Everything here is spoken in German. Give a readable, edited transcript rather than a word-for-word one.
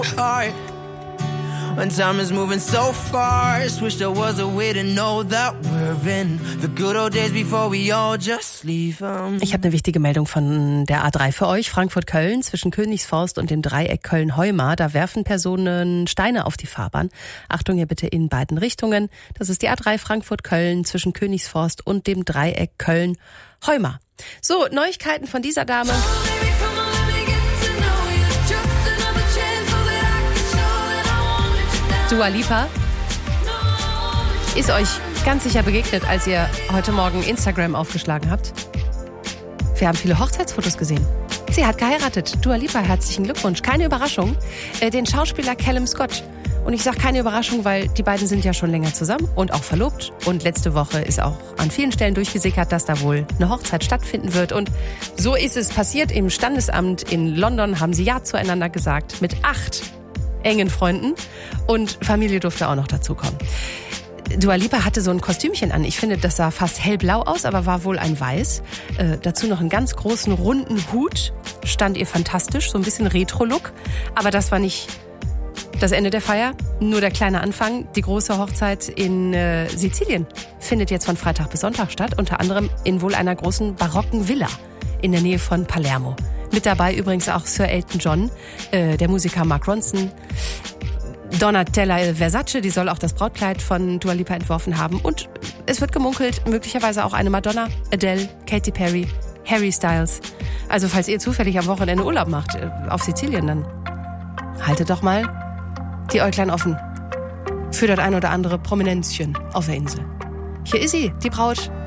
heart. When time is moving so fast, wish there was a way to know that we're in the good old days before we all just leave. Ich habe eine wichtige Meldung von der A3 für euch. Frankfurt-Köln zwischen Königsforst und dem Dreieck Köln-Heumar. Da werfen Personen Steine auf die Fahrbahn. Achtung hier bitte in beiden Richtungen. Das ist die A3 Frankfurt-Köln zwischen Königsforst und dem Dreieck Köln-Heumar. So, Neuigkeiten von dieser Dame. Dua Lipa ist euch ganz sicher begegnet, als ihr heute Morgen Instagram aufgeschlagen habt. Wir haben viele Hochzeitsfotos gesehen. Sie hat geheiratet. Dua Lipa, herzlichen Glückwunsch. Keine Überraschung. Den Schauspieler Callum Scott. Und ich sage keine Überraschung, weil die beiden sind ja schon länger zusammen und auch verlobt. Und letzte Woche ist auch an vielen Stellen durchgesickert, dass da wohl eine Hochzeit stattfinden wird. Und so ist es passiert. Im Standesamt in London haben sie Ja zueinander gesagt mit 8 engen Freunden und Familie durfte auch noch dazukommen. Dua Lipa hatte so ein Kostümchen an. Ich finde, das sah fast hellblau aus, aber war wohl ein Weiß. Dazu noch einen ganz großen, runden Hut. Stand ihr fantastisch, so ein bisschen Retro-Look. Aber das war nicht das Ende der Feier, nur der kleine Anfang. Die große Hochzeit in Sizilien findet jetzt von Freitag bis Sonntag statt. Unter anderem in wohl einer großen barocken Villa in der Nähe von Palermo. Mit dabei übrigens auch Sir Elton John, der Musiker Mark Ronson, Donatella Versace, die soll auch das Brautkleid von Dua Lipa entworfen haben. Und es wird gemunkelt, möglicherweise auch eine Madonna, Adele, Katy Perry, Harry Styles. Also falls ihr zufällig am Wochenende Urlaub macht auf Sizilien, dann haltet doch mal die Äuglein offen für das ein oder andere Prominenzchen auf der Insel. Hier ist sie, die Braut